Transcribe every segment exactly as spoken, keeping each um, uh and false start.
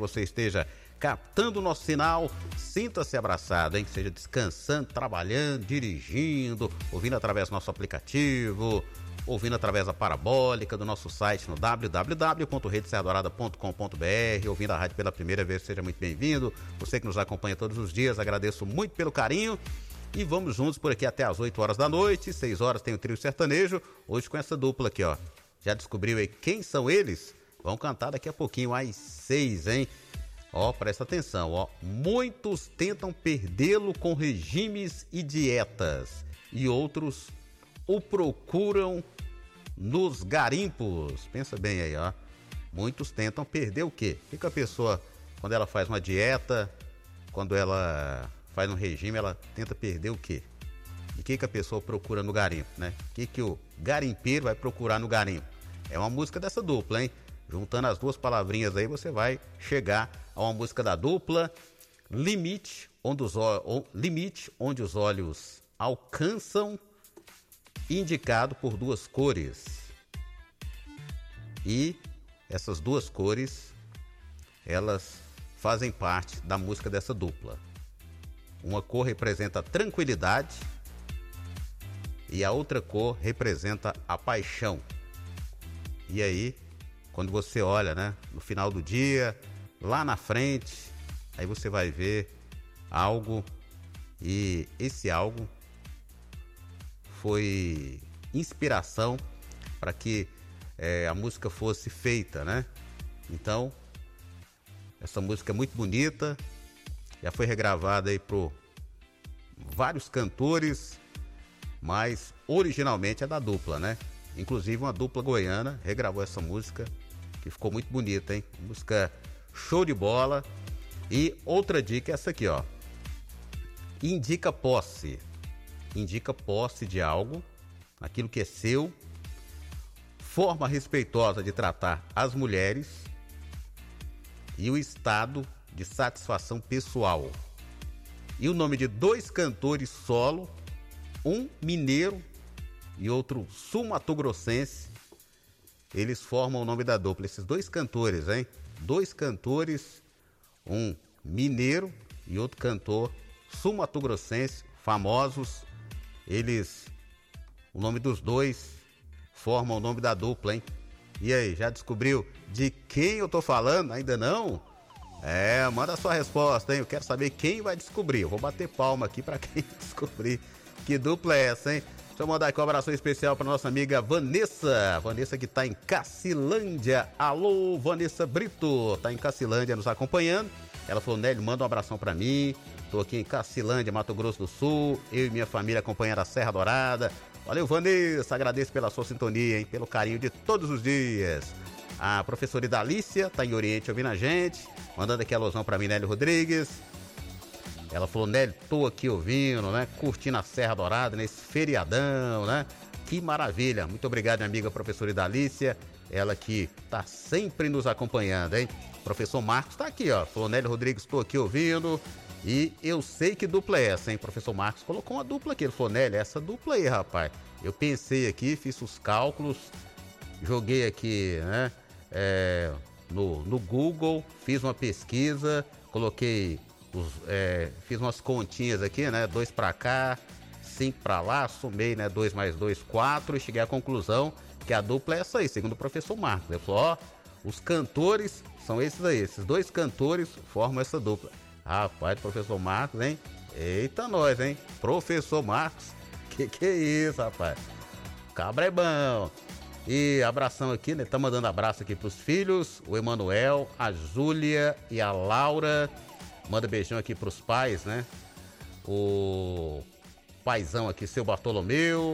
você esteja captando o nosso sinal, sinta-se abraçado, hein? Seja descansando, trabalhando, dirigindo, ouvindo através do nosso aplicativo, ouvindo através da parabólica do nosso site no w w w ponto rede serra dourada ponto com ponto b r, ouvindo a rádio pela primeira vez, seja muito bem-vindo. Você que nos acompanha todos os dias, agradeço muito pelo carinho. E vamos juntos por aqui até às oito horas da noite, seis horas tem o trio sertanejo, hoje com essa dupla aqui, ó. Já descobriu aí quem são eles? Vão cantar daqui a pouquinho às seis, hein? Ó, presta atenção, ó. Muitos tentam perdê-lo com regimes e dietas, e outros o procuram nos garimpos. Pensa bem aí, ó. Muitos tentam perder o quê? O que, que a pessoa, quando ela faz uma dieta, quando ela faz um regime, ela tenta perder o quê? E o que, que a pessoa procura no garimpo, né? O que, que o garimpeiro vai procurar no garimpo? É uma música dessa dupla, hein? Juntando as duas palavrinhas aí, você vai chegar a uma música da dupla, Limite, onde os, o, limite, onde os olhos alcançam, indicado por duas cores. E essas duas cores, elas fazem parte da música dessa dupla. Uma cor representa a tranquilidade e a outra cor representa a paixão. E aí, quando você olha, né, no final do dia, lá na frente, aí você vai ver algo, e esse algo foi inspiração para que é, a música fosse feita, né? Então, essa música é muito bonita, já foi regravada aí por vários cantores, mas originalmente é da dupla, né? Inclusive uma dupla goiana regravou essa música, que ficou muito bonita, hein? Música show de bola. E outra dica é essa aqui, ó. Indica posse. Indica posse de algo, aquilo que é seu. Forma respeitosa de tratar as mulheres. E o estado de satisfação pessoal. E o nome de dois cantores solo, um mineiro e outro sul-mato-grossense, eles formam o nome da dupla. Esses dois cantores, hein? Dois cantores, um mineiro e outro cantor sul-mato-grossense, famosos. Eles, o nome dos dois formam o nome da dupla, hein? E aí, já descobriu de quem eu tô falando? Ainda não? É, manda a sua resposta, hein? Eu quero saber quem vai descobrir. Eu vou bater palma aqui pra quem descobrir que dupla é essa, hein? Deixa eu mandar aqui um abraço especial para nossa amiga Vanessa. Vanessa que está em Cacilândia. Alô, Vanessa Brito. Está em Cacilândia nos acompanhando. Ela falou, Nélio, manda um abração para mim. Estou aqui em Cacilândia, Mato Grosso do Sul. Eu e minha família acompanhando a Serra Dourada. Valeu, Vanessa. Agradeço pela sua sintonia, hein? Pelo carinho de todos os dias. A professora Idalícia está em Oriente ouvindo a gente. Mandando aqui a alusão para mim, Nélio Rodrigues. Ela falou, Nélio, tô aqui ouvindo, né? Curtindo a Serra Dourada nesse feriadão, né? Que maravilha. Muito obrigado, minha amiga professora Idalícia. Ela que tá sempre nos acompanhando, hein? Professor Marcos tá aqui, ó. Falou, Nélio Rodrigues, tô aqui ouvindo. E eu sei que dupla é essa, hein? Professor Marcos colocou uma dupla aqui. Ele falou, Nélio, essa dupla aí, rapaz. Eu pensei aqui, fiz os cálculos, joguei aqui, né? É, no, no Google, fiz uma pesquisa, coloquei... Os, é, fiz umas continhas aqui, né? Dois pra cá, cinco pra lá, somei, né? Dois mais dois, quatro, e cheguei à conclusão que a dupla é essa aí, segundo o professor Marcos. Ele falou, ó, os cantores são esses aí, esses dois cantores formam essa dupla. Rapaz, professor Marcos, hein? Eita nós, hein? Professor Marcos, que que é isso, rapaz? Cabra é bom. E abração aqui, né? Tá mandando abraço aqui pros filhos, o Emanuel, a Júlia e a Laura. Manda beijão aqui pros pais, né? O paizão aqui, seu Bartolomeu,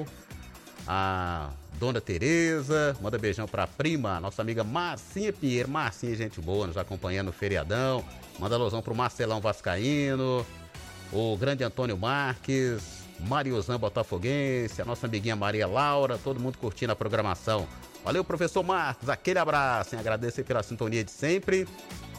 a dona Tereza, manda beijão pra prima, nossa amiga Marcinha Pinheiro. Marcinha, gente boa, nos acompanhando no feriadão. Manda alusão pro Marcelão Vascaíno, o grande Antônio Marques, Mariozão Botafoguense, a nossa amiguinha Maria Laura, todo mundo curtindo a programação. Valeu, professor Marcos, aquele abraço, hein? Agradeço aí pela sintonia de sempre.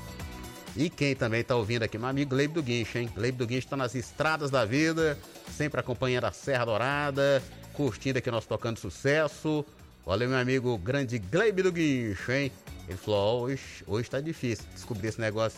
E quem também está ouvindo aqui, meu amigo Gleibe do Guincho, hein? Gleibe do Guincho está nas estradas da vida, sempre acompanhando a Serra Dourada, curtindo aqui nosso Tocando Sucesso. Valeu, meu amigo grande Gleibe do Guincho, hein? Ele falou, oh, hoje, hoje tá difícil descobrir esse negócio